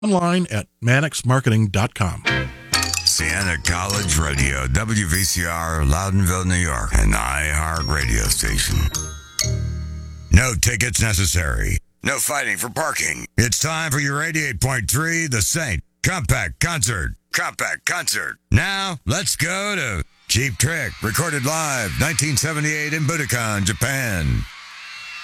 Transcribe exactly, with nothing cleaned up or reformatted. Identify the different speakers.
Speaker 1: online at mannix marketing dot com.
Speaker 2: Siena College Radio, W V C R, Loudonville, New York, an iHeart radio station. No tickets necessary. No fighting for parking. It's time for your eighty-eight point three The Saint Compact Concert. Compact Concert. Now, let's go to Cheap Trick, recorded live, nineteen seventy-eight in Budokan, Japan.